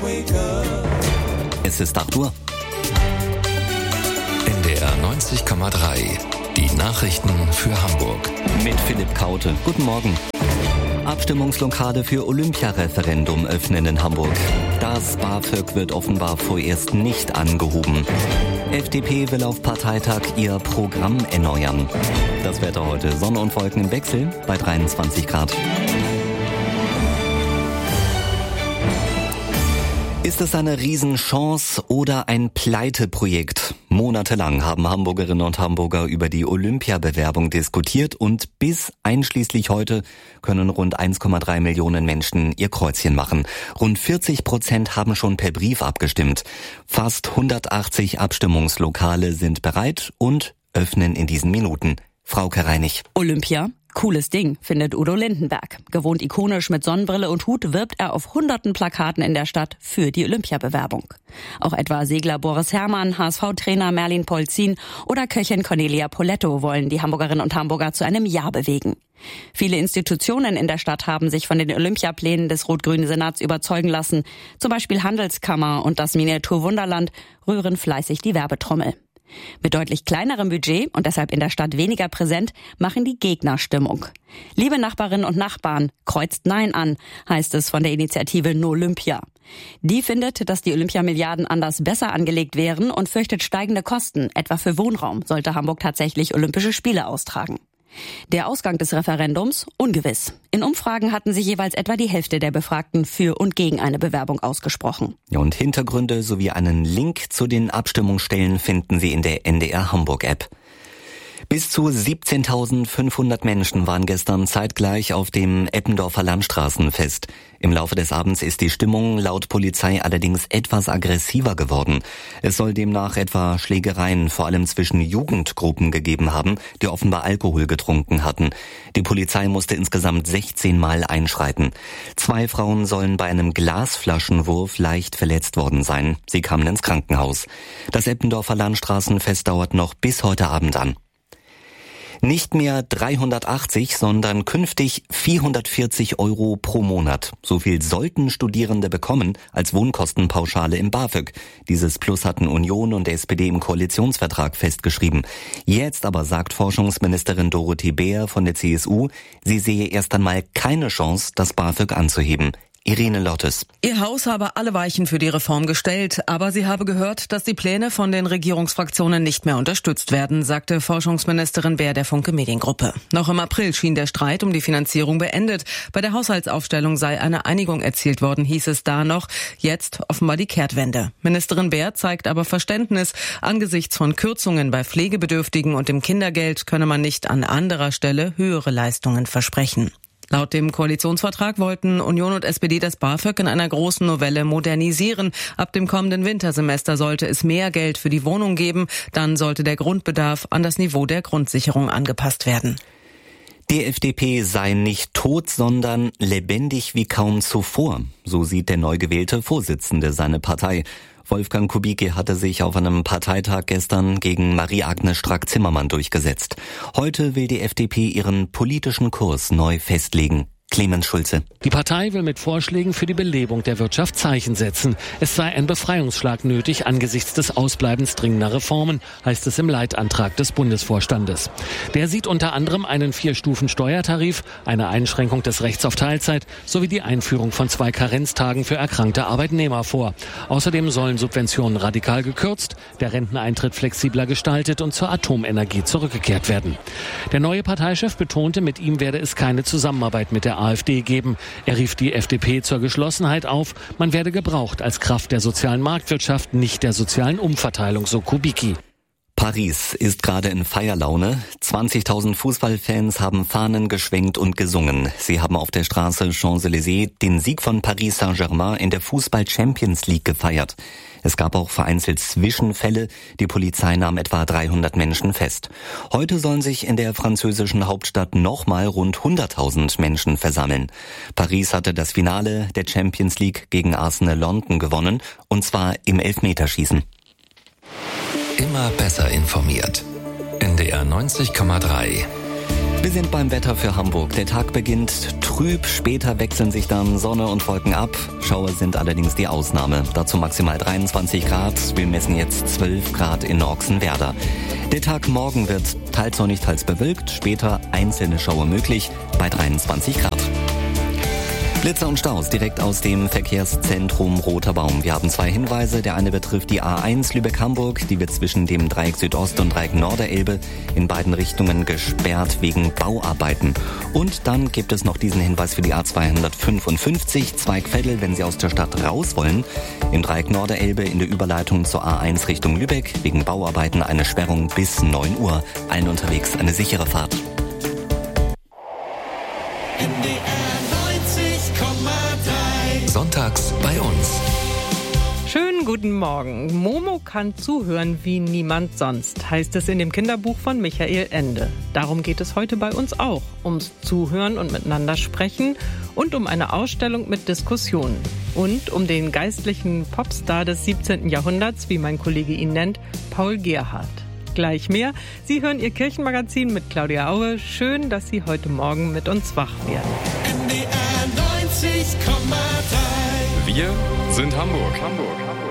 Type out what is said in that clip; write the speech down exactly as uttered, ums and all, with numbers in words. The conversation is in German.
Es ist acht Uhr. N D R neunzig Komma drei. Die Nachrichten für Hamburg. Mit Philipp Kaute. Guten Morgen. Abstimmungslokale für Olympiareferendum öffnen in Hamburg. Das BAföG wird offenbar vorerst nicht angehoben. F D P will auf Parteitag ihr Programm erneuern. Das Wetter heute: Sonne und Wolken im Wechsel bei dreiundzwanzig Grad. Ist es eine Riesenchance oder ein Pleiteprojekt? Monatelang haben Hamburgerinnen und Hamburger über die Olympiabewerbung diskutiert und bis einschließlich heute können rund eins Komma drei Millionen Menschen ihr Kreuzchen machen. Rund vierzig Prozent haben schon per Brief abgestimmt. Fast hundertachtzig Abstimmungslokale sind bereit und öffnen in diesen Minuten. Frauke Reinig. Olympia? Cooles Ding, findet Udo Lindenberg. Gewohnt ikonisch mit Sonnenbrille und Hut wirbt er auf hunderten Plakaten in der Stadt für die Olympiabewerbung. Auch etwa Segler Boris Herrmann, H S V-Trainer Merlin Polzin oder Köchin Cornelia Poletto wollen die Hamburgerinnen und Hamburger zu einem Ja bewegen. Viele Institutionen in der Stadt haben sich von den Olympiaplänen des rot-grünen Senats überzeugen lassen. Zum Beispiel Handelskammer und das Miniatur Wunderland rühren fleißig die Werbetrommel. Mit deutlich kleinerem Budget und deshalb in der Stadt weniger präsent, machen die Gegner Stimmung. Liebe Nachbarinnen und Nachbarn, kreuzt Nein an, heißt es von der Initiative No Olympia. Die findet, dass die Olympiamilliarden anders besser angelegt wären und fürchtet steigende Kosten, etwa für Wohnraum, sollte Hamburg tatsächlich Olympische Spiele austragen. Der Ausgang des Referendums ungewiss. In Umfragen hatten sich jeweils etwa die Hälfte der Befragten für und gegen eine Bewerbung ausgesprochen. Und Hintergründe sowie einen Link zu den Abstimmungsstellen finden Sie in der N D R Hamburg App. Bis zu siebzehntausendfünfhundert Menschen waren gestern zeitgleich auf dem Eppendorfer Landstraßenfest. Im Laufe des Abends ist die Stimmung laut Polizei allerdings etwas aggressiver geworden. Es soll demnach etwa Schlägereien vor allem zwischen Jugendgruppen gegeben haben, die offenbar Alkohol getrunken hatten. Die Polizei musste insgesamt sechzehn Mal einschreiten. Zwei Frauen sollen bei einem Glasflaschenwurf leicht verletzt worden sein. Sie kamen ins Krankenhaus. Das Eppendorfer Landstraßenfest dauert noch bis heute Abend an. Nicht mehr dreihundertachtzig, sondern künftig vierhundertvierzig Euro pro Monat. So viel sollten Studierende bekommen als Wohnkostenpauschale im BAföG. Dieses Plus hatten Union und S P D im Koalitionsvertrag festgeschrieben. Jetzt aber sagt Forschungsministerin Dorothee Bär von der C S U, sie sehe erst einmal keine Chance, das BAföG anzuheben. Irene Lottes. Ihr Haus habe alle Weichen für die Reform gestellt, aber sie habe gehört, dass die Pläne von den Regierungsfraktionen nicht mehr unterstützt werden, sagte Forschungsministerin Bär der Funke Mediengruppe. Noch im April schien der Streit um die Finanzierung beendet. Bei der Haushaltsaufstellung sei eine Einigung erzielt worden, hieß es da noch. Jetzt offenbar die Kehrtwende. Ministerin Bär zeigt aber Verständnis. Angesichts von Kürzungen bei Pflegebedürftigen und dem Kindergeld könne man nicht an anderer Stelle höhere Leistungen versprechen. Laut dem Koalitionsvertrag wollten Union und S P D das BAföG in einer großen Novelle modernisieren. Ab dem kommenden Wintersemester sollte es mehr Geld für die Wohnung geben. Dann sollte der Grundbedarf an das Niveau der Grundsicherung angepasst werden. Die F D P sei nicht tot, sondern lebendig wie kaum zuvor. So sieht der neu gewählte Vorsitzende seine Partei. Wolfgang Kubicki hatte sich auf einem Parteitag gestern gegen Marie-Agnes Strack-Zimmermann durchgesetzt. Heute will die F D P ihren politischen Kurs neu festlegen. Clemens Schulze. Die Partei will mit Vorschlägen für die Belebung der Wirtschaft Zeichen setzen. Es sei ein Befreiungsschlag nötig angesichts des Ausbleibens dringender Reformen, heißt es im Leitantrag des Bundesvorstandes. Der sieht unter anderem einen Vier-Stufen-Steuertarif, eine Einschränkung des Rechts auf Teilzeit sowie die Einführung von zwei Karenztagen für erkrankte Arbeitnehmer vor. Außerdem sollen Subventionen radikal gekürzt, der Renteneintritt flexibler gestaltet und zur Atomenergie zurückgekehrt werden. Der neue Parteichef betonte, mit ihm werde es keine Zusammenarbeit mit der AfD geben. Er rief die F D P zur Geschlossenheit auf. Man werde gebraucht als Kraft der sozialen Marktwirtschaft, nicht der sozialen Umverteilung, so Kubicki. Paris ist gerade in Feierlaune. zwanzigtausend Fußballfans haben Fahnen geschwenkt und gesungen. Sie haben auf der Straße Champs-Élysées den Sieg von Paris Saint-Germain in der Fußball-Champions League gefeiert. Es gab auch vereinzelt Zwischenfälle. Die Polizei nahm etwa dreihundert Menschen fest. Heute sollen sich in der französischen Hauptstadt nochmal rund hunderttausend Menschen versammeln. Paris hatte das Finale der Champions League gegen Arsenal London gewonnen, und zwar im Elfmeterschießen. Immer besser informiert. N D R neunzig Komma drei. Wir sind beim Wetter für Hamburg. Der Tag beginnt trüb, später wechseln sich dann Sonne und Wolken ab. Schauer sind allerdings die Ausnahme. Dazu maximal dreiundzwanzig Grad. Wir messen jetzt zwölf Grad in Ochsenwerder. Der Tag morgen wird teils sonnig, teils bewölkt. Später einzelne Schauer möglich bei dreiundzwanzig Grad. Blitzer und Staus direkt aus dem Verkehrszentrum Roter Baum. Wir haben zwei Hinweise. Der eine betrifft die A eins Lübeck-Hamburg. Die wird zwischen dem Dreieck Südost und Dreieck Norderelbe in beiden Richtungen gesperrt wegen Bauarbeiten. Und dann gibt es noch diesen Hinweis für die A zweihundertfünfundfünfzig Zweigveddel, wenn Sie aus der Stadt raus wollen. Im Dreieck Norderelbe in der Überleitung zur A eins Richtung Lübeck. Wegen Bauarbeiten eine Sperrung bis neun Uhr. Allen unterwegs eine sichere Fahrt. N D R neunzig Komma drei. Sonntags bei uns. Schönen guten Morgen. Momo kann zuhören wie niemand sonst, heißt es in dem Kinderbuch von Michael Ende. Darum geht es heute bei uns auch. Ums Zuhören und miteinander sprechen und um eine Ausstellung mit Diskussionen. Und um den geistlichen Popstar des siebzehnten Jahrhunderts, wie mein Kollege ihn nennt, Paul Gerhardt. Gleich mehr. Sie hören Ihr Kirchenmagazin mit Claudia Aue. Schön, dass Sie heute Morgen mit uns wach werden. N D R neunzig Komma drei. Wir sind Hamburg. Hamburg. Hamburg.